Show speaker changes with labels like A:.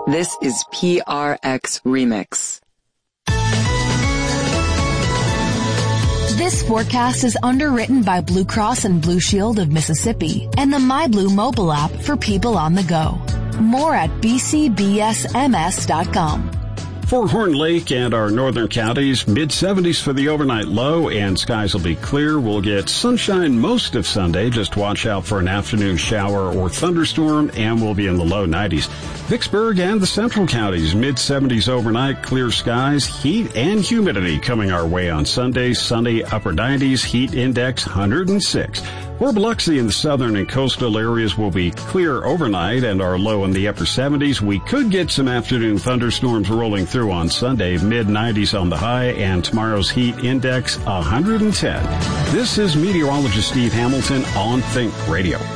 A: This is PRX Remix.
B: This forecast is underwritten by Blue Cross and Blue Shield of Mississippi and the MyBlue mobile app for people on the go. More at bcbsms.com.
C: For Horn Lake and our northern counties, mid-70s for the overnight low, and skies will be clear. We'll get sunshine most of Sunday. Just watch out for an afternoon shower or thunderstorm, and we'll be in the low 90s. Vicksburg and the central counties, mid-70s overnight, clear skies, heat and humidity coming our way on Sunday. Sunday, upper 90s, heat index 106. For Biloxi and the southern and coastal areas will be clear overnight and are low in the upper 70s. We could get some afternoon thunderstorms rolling through on Sunday, mid-90s on the high, and tomorrow's heat index 110. This is meteorologist Steve Hamilton on Think Radio.